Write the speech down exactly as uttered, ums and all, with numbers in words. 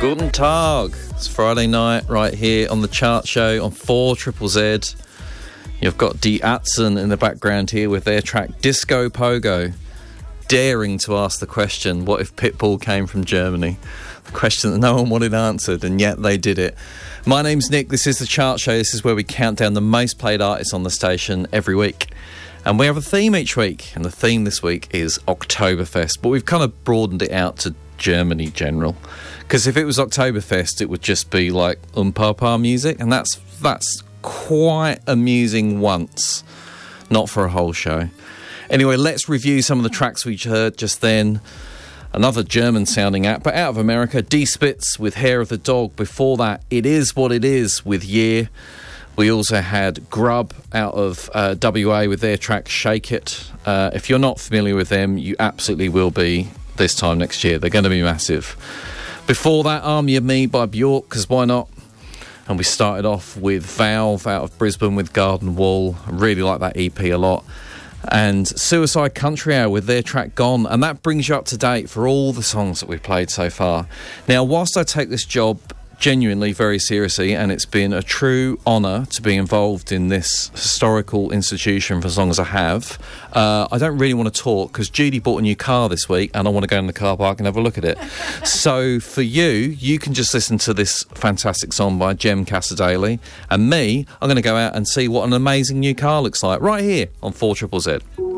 Guten Tag. It's Friday night right here on the Chart Show on four Triple Z. You've got Die Ärzte in the background here with their track Disco Pogo, daring to ask the question, what if Pitbull came from Germany? The question that no one wanted answered, and yet they did it. My name's Nick, this is the Chart Show. This is where we count down the most played artists on the station every week. And we have a theme each week, and the theme this week is Oktoberfest, but we've kind of broadened it out to Germany general. Because if it was Oktoberfest, it would just be like um-pa-pa music, and that's that's quite amusing once, not for a whole show. Anyway, let's review some of the tracks we heard just then. Another German-sounding act, but out of America, Die Spitz with Hair of the Dog. Before that, It Is What It Is with Year. We also had Grub out of uh, W A with their track Shake It. Uh, if you're not familiar with them, you absolutely will be this time next year. They're going to be massive. Before that, Army of Me by Bjork, because why not? And we started off with Valve out of Brisbane with Garden Wall. I really like that E P a lot. And Suicide Country Hour with their track Gone. And that brings you up to date for all the songs that we've played so far. Now, whilst I take this job genuinely very seriously, and it's been a true honour to be involved in this historical institution for as long as I have, uh, I don't really want to talk because Judy bought a new car this week and I want to go in the car park and have a look at it. So for you, you can just listen to this fantastic song by Jem Cassadaly, and me, I'm going to go out and see what an amazing new car looks like right here on four Triple Z.